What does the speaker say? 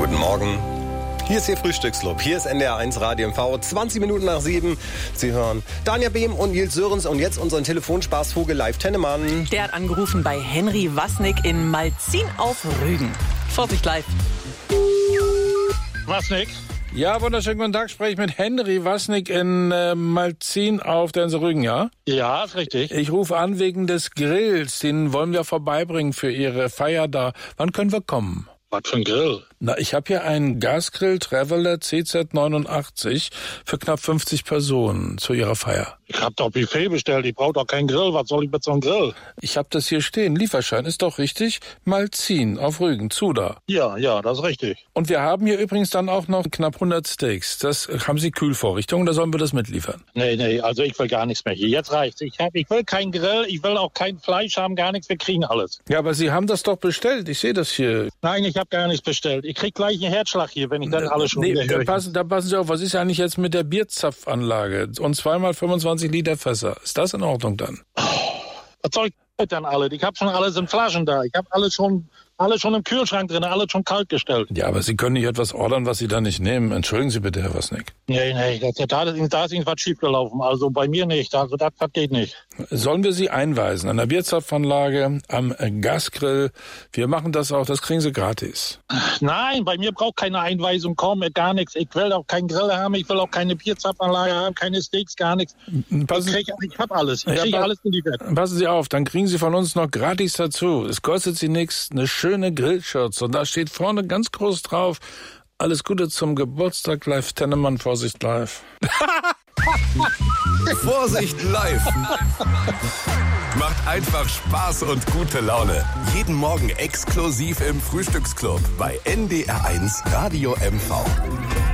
Guten Morgen. Hier ist Ihr Frühstücksclub. Hier ist NDR1 Radio MV. 20 Minuten nach 7. Sie hören Danja Behm und Nils Sörens. Und jetzt unseren Telefonspaßvogel Live Tennemann. Der hat angerufen bei Henry Wasnick in Malzin auf Rügen. Vorsicht live. Wasnick? Ja, wunderschönen guten Tag. Spreche ich mit Henry Wasnick in Malzin auf der Insel Rügen, ja? Ja, ist richtig. Ich rufe an wegen des Grills. Den wollen wir vorbeibringen für Ihre Feier da. Wann können wir kommen? Was für ein Grill? Na, ich habe hier einen Gasgrill Traveler CZ89 für knapp 50 Personen zu Ihrer Feier. Ich hab doch Buffet bestellt, ich brauche doch keinen Grill. Was soll ich mit so einem Grill? Ich habe das hier stehen. Lieferschein ist doch richtig. Malzin auf Rügen, zu da. Ja, das ist richtig. Und wir haben hier übrigens dann auch noch knapp 100 Steaks. Das haben Sie Kühlvorrichtungen, da sollen wir das mitliefern? Nee, also ich will gar nichts mehr hier. Jetzt reicht's. Ich will keinen Grill, ich will auch kein Fleisch haben, gar nichts. Wir kriegen alles. Ja, aber Sie haben das doch bestellt. Ich sehe das hier. Nein, ich habe gar nichts bestellt. Ich krieg gleich einen Herzschlag hier, wenn ich dann alles schon wieder höre. Da passen Sie auf. Was ist eigentlich jetzt mit der Bierzapfanlage? Und 2x25 Liter Fässer. Ist das in Ordnung dann? Was soll ich dann alle? Ich habe schon alles in Flaschen da. Ich habe alles schon im Kühlschrank drin, alles schon kalt gestellt. Ja, aber Sie können nicht etwas ordern, was Sie da nicht nehmen. Entschuldigen Sie bitte, Herr Wasnick. Nee, da ist irgendwas schiefgelaufen. Also bei mir nicht. Also das geht nicht. Sollen wir Sie einweisen an der Bierzapfanlage, am Gasgrill? Wir machen das auch, das kriegen Sie gratis. Nein, bei mir braucht keine Einweisung kommen, gar nichts. Ich will auch keinen Grill haben, ich will auch keine Bierzapfanlage haben, keine Steaks, gar nichts. Ich hab alles. Ich kriege alles geliefert. Passen Sie auf, dann kriegen Sie von uns noch gratis dazu. Es kostet Sie nichts, eine schöne Grillschürze. Und da steht vorne ganz groß drauf: Alles Gute zum Geburtstag, Live Tennemann, Vorsicht live. Vorsicht live. Macht einfach Spaß und gute Laune. Jeden Morgen exklusiv im Frühstücksclub bei NDR1 Radio MV.